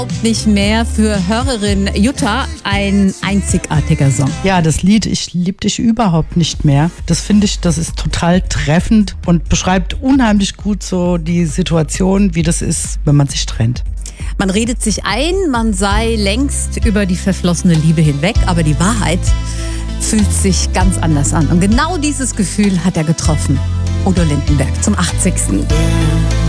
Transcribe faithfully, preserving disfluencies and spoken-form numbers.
Nicht mehr, für Hörerin Jutta ein einzigartiger Song. Ja, das Lied Ich lieb dich überhaupt nicht mehr, das finde ich, das ist total treffend und beschreibt unheimlich gut so die Situation, wie das ist, wenn man sich trennt. Man redet sich ein, man sei längst über die verflossene Liebe hinweg, aber die Wahrheit fühlt sich ganz anders an. Und genau dieses Gefühl hat er getroffen. Udo Lindenberg zum achtzigsten